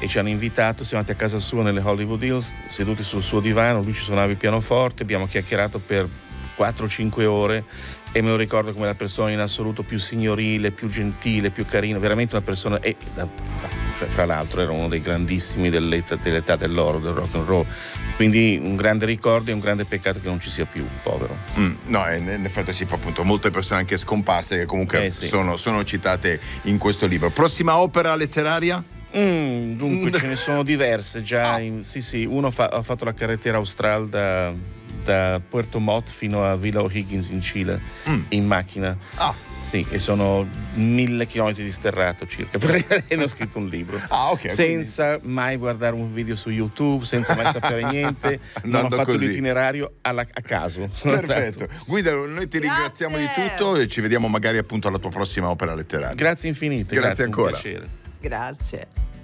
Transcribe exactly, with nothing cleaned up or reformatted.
e ci hanno invitato, siamo andati a casa sua nelle Hollywood Hills, seduti sul suo divano, lui ci suonava il pianoforte, abbiamo chiacchierato per quattro cinque ore e me lo ricordo come la persona in assoluto più signorile, più gentile, più carina, veramente una persona, e cioè, fra l'altro era uno dei grandissimi dell'età, dell'età dell'oro, del rock and roll, quindi un grande ricordo e un grande peccato che non ci sia più, un povero. Mm, no, in effetti sì, appunto, molte persone anche scomparse che comunque eh, sì. sono, sono citate in questo libro. Prossima opera letteraria? Mm, dunque ce ne sono diverse già, in, sì sì, uno fa, ha fatto la carretera austral da, da Puerto Montt fino a Villa O'Higgins in Cile, mm. in macchina. Ah. Sì, e sono mille chilometri di sterrato circa, perché ho scritto un libro. Ah, ok. Senza quindi... mai guardare un video su YouTube, senza mai sapere niente. Non ho fatto così. L'itinerario alla, a caso. Perfetto. Guido, noi ti ringraziamo Grazie. di tutto e ci vediamo magari appunto alla tua prossima opera letteraria. Grazie infinite. Grazie, grazie ancora. Un piacere. Grazie.